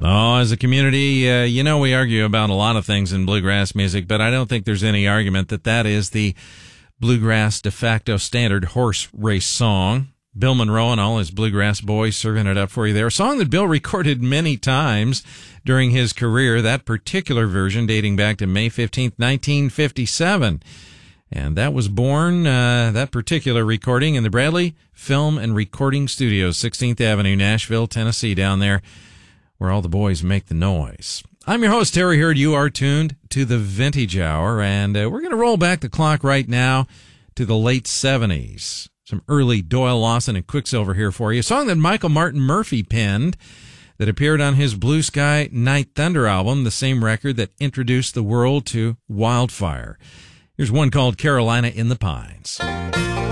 Oh, as a community, we argue about a lot of things in bluegrass music, but I don't think there's any argument that is the bluegrass de facto standard horse race song. Bill Monroe and all his bluegrass boys serving it up for you there. A song that Bill recorded many times during his career, that particular version dating back to May 15th, 1957. And that was born, that particular recording, in the Bradley Film and Recording Studios, 16th Avenue, Nashville, Tennessee, down there where all the boys make the noise. I'm your host, Terry Hurd. You are tuned to the Vintage Hour, and we're going to roll back the clock right now to the late 70s. Some early Doyle Lawson and Quicksilver here for you. A song that Michael Martin Murphey penned that appeared on his Blue Sky Night Thunder album, the same record that introduced the world to Wildfire. Here's one called Carolina in the Pines.